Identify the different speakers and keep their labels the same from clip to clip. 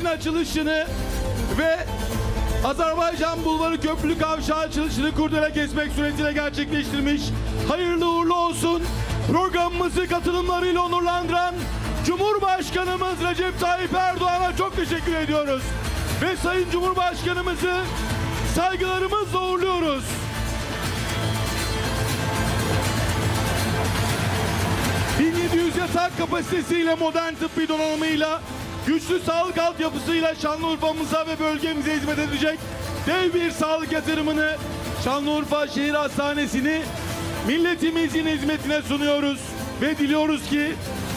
Speaker 1: açılışını ve Azerbaycan Bulvarı Köprülü Kavşağı açılışını kurdele kesmek suretiyle gerçekleştirmiş. Hayırlı uğurlu olsun. Programımızı katılımlarıyla onurlandıran Cumhurbaşkanımız Recep Tayyip Erdoğan'a çok teşekkür ediyoruz. Ve Sayın Cumhurbaşkanımızı saygılarımızla uğurluyoruz. ...1700 yatak kapasitesiyle, modern tıbbi donanımıyla, güçlü sağlık altyapısıyla Şanlıurfa'mıza ve bölgemize hizmet edecek dev bir sağlık yatırımını, Şanlıurfa Şehir Hastanesi'ni milletimizin hizmetine sunuyoruz. Ve diliyoruz ki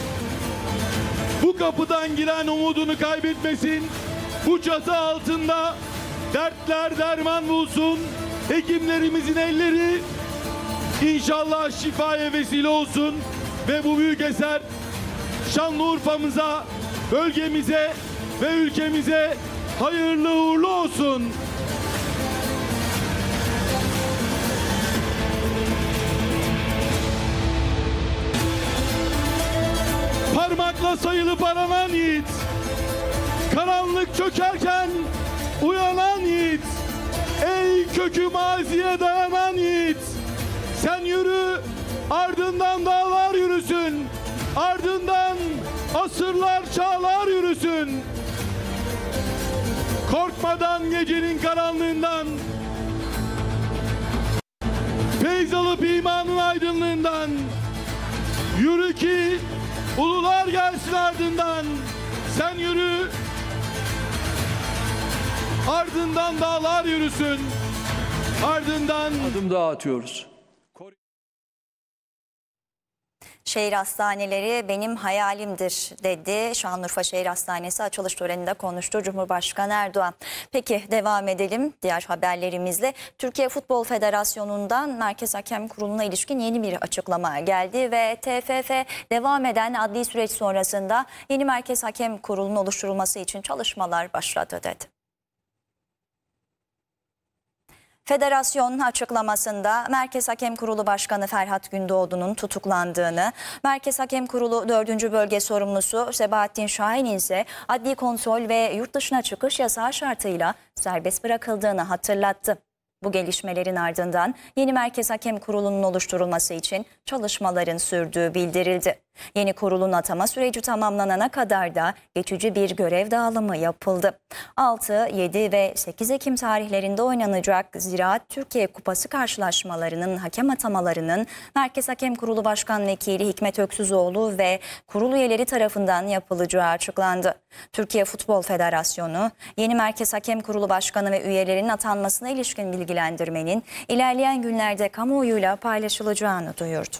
Speaker 1: bu kapıdan giren umudunu kaybetmesin, bu çatı altında dertler derman bulsun, hekimlerimizin elleri İnşallah şifaya vesile olsun ve bu büyük eser Şanlıurfa'mıza, bölgemize ve ülkemize hayırlı uğurlu olsun. Parmakla sayılıp aranan yiğit, karanlık çökerken uyanan yiğit, ey kökü maziye dayanan yiğit. Sen yürü, ardından dağlar yürüsün, ardından asırlar çağlar yürüsün. Korkmadan gecenin karanlığından, feyz alıp imanın aydınlığından, yürü ki ulular gelsin ardından. Sen yürü, ardından dağlar yürüsün, ardından
Speaker 2: adım daha atıyoruz.
Speaker 3: Şehir hastaneleri benim hayalimdir dedi. Şanlıurfa Şehir Hastanesi açılış töreninde konuştu Cumhurbaşkanı Erdoğan. Peki devam edelim diğer haberlerimizle. Türkiye Futbol Federasyonu'ndan Merkez Hakem Kurulu'na ilişkin yeni bir açıklama geldi ve TFF devam eden adli süreç sonrasında yeni Merkez Hakem Kurulu'nun oluşturulması için çalışmalar başladı dedi. Federasyon açıklamasında Merkez Hakem Kurulu Başkanı Ferhat Gündoğdu'nun tutuklandığını, Merkez Hakem Kurulu 4. Bölge Sorumlusu Sebahattin Şahin'in ise adli kontrol ve yurt dışına çıkış yasağı şartıyla serbest bırakıldığını hatırlattı. Bu gelişmelerin ardından yeni Merkez Hakem Kurulu'nun oluşturulması için çalışmaların sürdüğü bildirildi. Yeni kurulun atama süreci tamamlanana kadar da geçici bir görev dağılımı yapıldı. 6, 7 ve 8 Ekim tarihlerinde oynanacak Ziraat Türkiye Kupası karşılaşmalarının hakem atamalarının Merkez Hakem Kurulu Başkan Vekili Hikmet Öksüzoğlu ve kurul üyeleri tarafından yapılacağı açıklandı. Türkiye Futbol Federasyonu, yeni Merkez Hakem Kurulu Başkanı ve üyelerinin atanmasına ilişkin bilgilendirmenin ilerleyen günlerde kamuoyuyla paylaşılacağını duyurdu.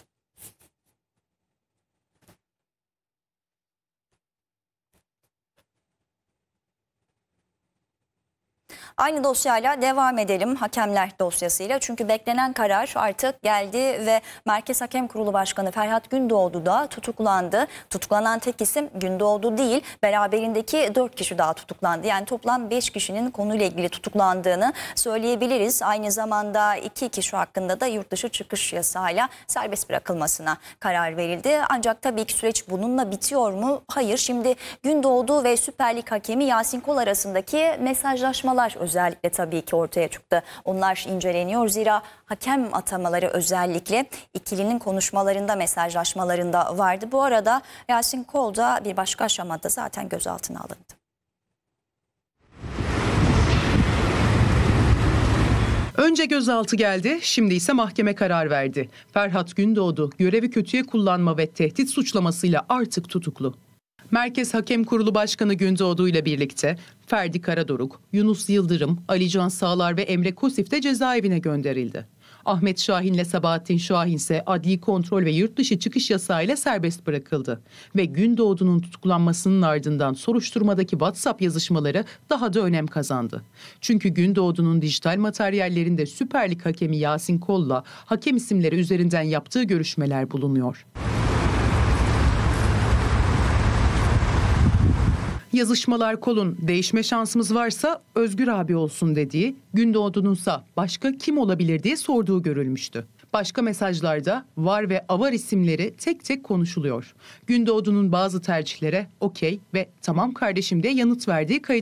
Speaker 3: Aynı dosyayla devam edelim, hakemler dosyasıyla. Çünkü beklenen karar artık geldi ve Merkez Hakem Kurulu Başkanı Ferhat Gündoğdu da tutuklandı. Tutuklanan tek isim Gündoğdu değil, beraberindeki 4 kişi daha tutuklandı. Yani toplam 5 kişinin konuyla ilgili tutuklandığını söyleyebiliriz. Aynı zamanda 2 kişi hakkında da yurt dışı çıkış yasağıyla serbest bırakılmasına karar verildi. Ancak tabii ki süreç bununla bitiyor mu? Hayır. Şimdi Gündoğdu ve Süper Lig hakemi Yasin Kol arasındaki mesajlaşmalar özellikle tabii ki ortaya çıktı. Onlar inceleniyor. Zira hakem atamaları özellikle ikilinin konuşmalarında, mesajlaşmalarında vardı. Bu arada Yasin Kol da bir başka aşamada zaten gözaltına alındı.
Speaker 4: Önce gözaltı geldi, şimdi ise mahkeme karar verdi. Ferhat Gündoğdu görevi kötüye kullanma ve tehdit suçlamasıyla artık tutuklu. Merkez Hakem Kurulu Başkanı Gündoğdu ile birlikte Ferdi Karadoruk, Yunus Yıldırım, Alican Sağlar ve Emre Kosif de cezaevine gönderildi. Ahmet Şahin ile Sabahattin Şahin ise adli kontrol ve yurt dışı çıkış yasağıyla serbest bırakıldı. Ve Gündoğdu'nun tutuklanmasının ardından soruşturmadaki WhatsApp yazışmaları daha da önem kazandı. Çünkü Gündoğdu'nun dijital materyallerinde Süper Lig hakemi Yasin Kol'la hakem isimleri üzerinden yaptığı görüşmeler bulunuyor. Yazışmalar Kol'un değişme şansımız varsa Özgür abi olsun dediği, Gündoğdu'nunsa başka kim olabilir diye sorduğu görülmüştü. Başka mesajlarda var ve avar isimleri tek tek konuşuluyor. Gündoğdu'nun bazı tercihlere okey ve tamam kardeşim diye yanıt verdiği kayıt